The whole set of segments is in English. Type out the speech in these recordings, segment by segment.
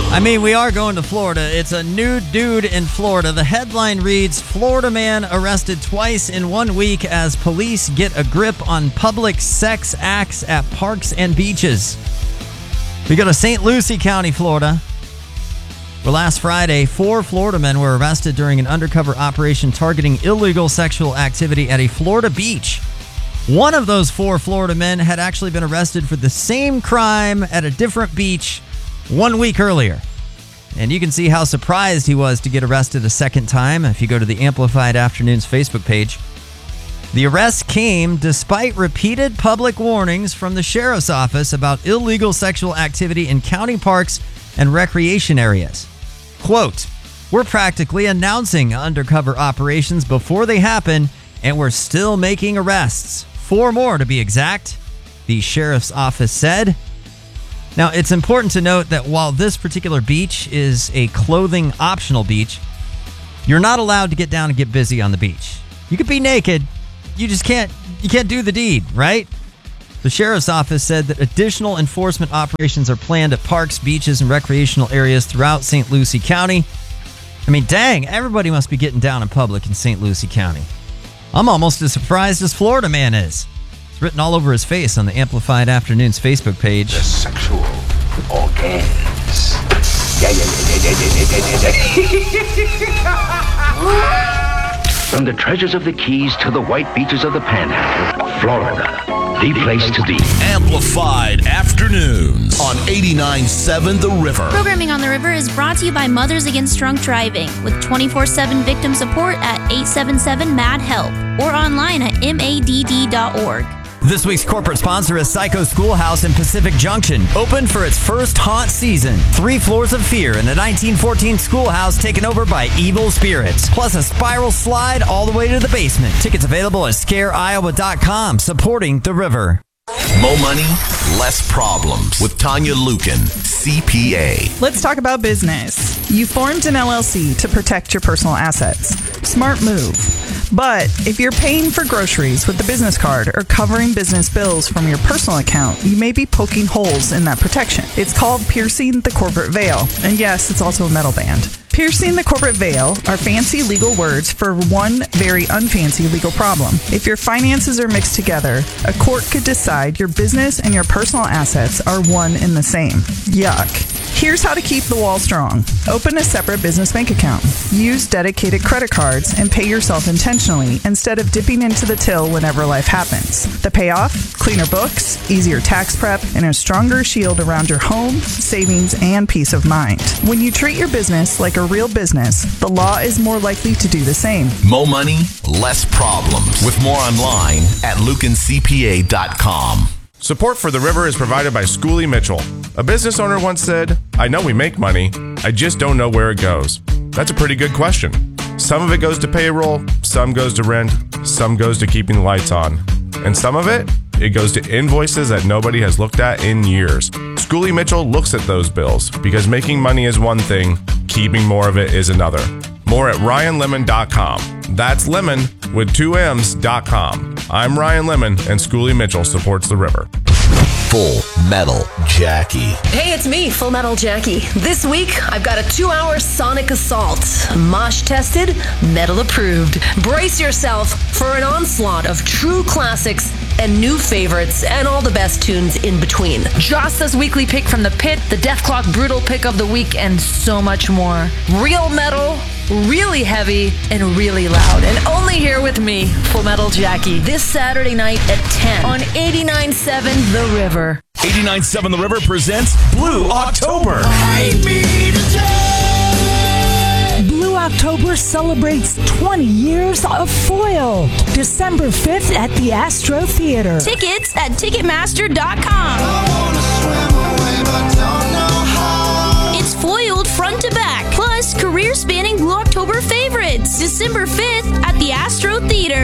I mean, we are going to Florida. It's a nude dude in Florida. The headline reads, Florida man arrested twice in 1 week as police get a grip on public sex acts at parks and beaches. We go to St. Lucie County, Florida, where last Friday, 4 Florida men were arrested during an undercover operation targeting illegal sexual activity at a Florida beach. One of those 4 Florida men had actually been arrested for the same crime at a different beach 1 week earlier. And you can see how surprised he was to get arrested a second time if you go to the Amplified Afternoons Facebook page. The arrest came despite repeated public warnings from the sheriff's office about illegal sexual activity in county parks and recreation areas. Quote, "We're practically announcing undercover operations before they happen, and we're still making arrests. 4 more to be exact," the sheriff's office said. Now, it's important to note that while this particular beach is a clothing optional beach, you're not allowed to get down and get busy on the beach. You could be naked, you can't do the deed, right? The sheriff's office said that additional enforcement operations are planned at parks, beaches, and recreational areas throughout St. Lucie County. I mean, dang, everybody must be getting down in public in St. Lucie County. I'm almost as surprised as Florida man is. It's written all over his face on the Amplified Afternoons Facebook page. The sexual organs. From the treasures of the Keys to the white beaches of the Panhandle, Florida, the place to be. Amplified Afternoons on 89.7 The River. Programming on The River is brought to you by Mothers Against Drunk Driving with 24/7 victim support at 877-MAD-HELP or online at madd.org. This week's corporate sponsor is Psycho Schoolhouse in Pacific Junction. Open for its first haunt season. 3 floors of fear in the 1914 schoolhouse taken over by evil spirits. Plus a spiral slide all the way to the basement. Tickets available at scareiowa.com, supporting The River. Mo money, less problems with Tanya Lukin, CPA. Let's talk about business. You formed an LLC to protect your personal assets. Smart move. But if you're paying for groceries with the business card or covering business bills from your personal account, you may be poking holes in that protection. It's called piercing the corporate veil. And yes, it's also a metal band. Piercing the corporate veil are fancy legal words for one very unfancy legal problem. If your finances are mixed together, a court could decide your business and your personal assets are one and the same. Yuck. Here's how to keep the wall strong. Open a separate business bank account. Use dedicated credit cards and pay yourself intentionally instead of dipping into the till whenever life happens. The payoff? Cleaner books, easier tax prep, and a stronger shield around your home, savings, and peace of mind. When you treat your business like a real business, the law is more likely to do the same. Mo money, less problems. With more online at lucancpa.com. Support for The River is provided by Schoolie Mitchell. A business owner once said, "I know we make money, I just don't know where it goes." That's a pretty good question. Some of it goes to payroll, some goes to rent, some goes to keeping the lights on. And some of it goes to invoices that nobody has looked at in years. Schoolie Mitchell looks at those bills because making money is one thing, keeping more of it is another. More at RyanLemon.com. That's lemon with 2 M's.com. I'm Ryan Lemon, and Schoolie Mitchell supports The River. Full Metal Jackie. Hey, it's me, Full Metal Jackie. This week, I've got a 2-hour sonic assault. Mosh tested, metal approved. Brace yourself for an onslaught of true classics and new favorites and all the best tunes in between. Josta's weekly pick from the pit, the Death Clock Brutal pick of the week, and so much more. Real metal, really heavy, and really loud. And only here with me, Full Metal Jackie, this Saturday night at 10 on 89.7 The River. 89.7 The River presents Blue October. Blue October celebrates 20 years of foil. December 5th at the Astro Theater. Tickets at Ticketmaster.com. It's foiled front to back, plus career-spanning Blue October favorites. December 5th at the Astro Theater.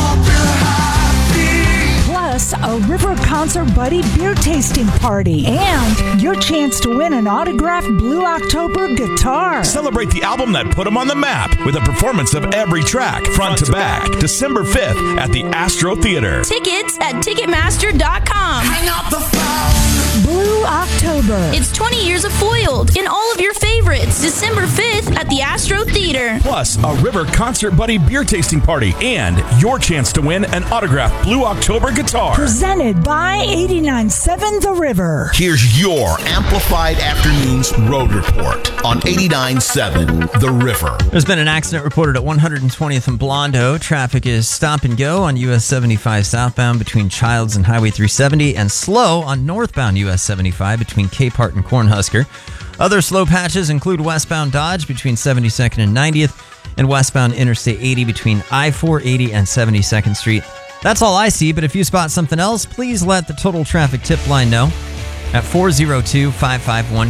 Plus, a River Concert Buddy beer tasting party. And your chance to win an autographed Blue October guitar. Celebrate the album that put them on the map with a performance of every track, front to back. December 5th at the Astro Theater. Tickets at Ticketmaster.com. Hang up the phone. Blue October. It's 20 years of Foiled in all of your favorites. December 5th at the Astro Theater. Plus, a River Concert Buddy beer tasting party and your chance to win an autographed Blue October guitar. Presented by 89.7 The River. Here's your Amplified Afternoons Road Report on 89.7 The River. There's been an accident reported at 120th and Blondo. Traffic is stop and go on US 75 southbound between Childs and Highway 370 and slow on northbound US 75 between Capehart and Cornhusker. Other slow patches include westbound Dodge between 72nd and 90th and westbound Interstate 80 between I-480 and 72nd Street. That's all I see, but if you spot something else, please let the Total Traffic Tip Line know at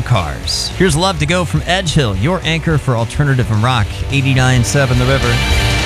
402-551-CARS. Here's Love to Go from Edge Hill, your anchor for alternative and rock, 89.7 The River.